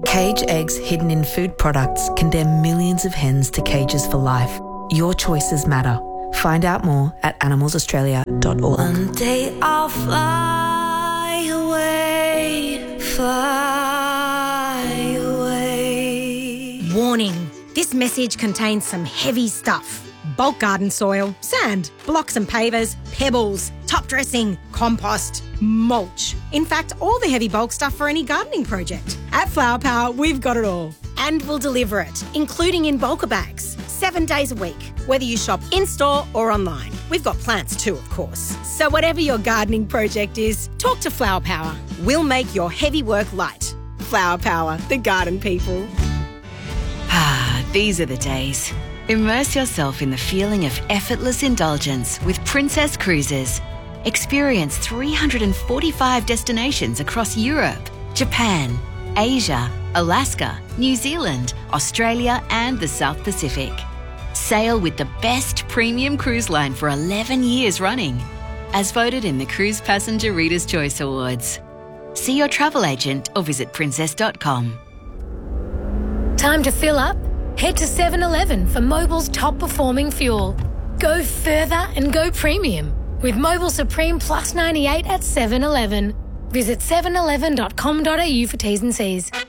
Cage eggs hidden in food products condemn millions of hens to cages for life. Your choices matter. Find out more at animalsaustralia.org. One day I'll fly away, fly away. Warning, this message contains some heavy stuff. Bulk garden soil, sand, blocks and pavers, pebbles, top dressing, compost, mulch. In fact, all the heavy bulk stuff for any gardening project. At Flower Power, we've got it all. And we'll deliver it, including in bulker bags, 7 days a week, whether you shop in-store or online. We've got plants too, of course. So whatever your gardening project is, talk to Flower Power. We'll make your heavy work light. Flower Power, the garden people. These are the days. Immerse yourself in the feeling of effortless indulgence with Princess Cruises. Experience 345 destinations across Europe, Japan, Asia, Alaska, New Zealand, Australia and the South Pacific. Sail with the best premium cruise line for 11 years running, as voted in the Cruise Passenger Reader's Choice Awards. See your travel agent or visit princess.com. Time to fill up? Head to 7-Eleven for Mobil's top-performing fuel. Go further and go premium with Mobil Supreme Plus 98 at 7-Eleven. Visit 7eleven.com.au for T's and C's.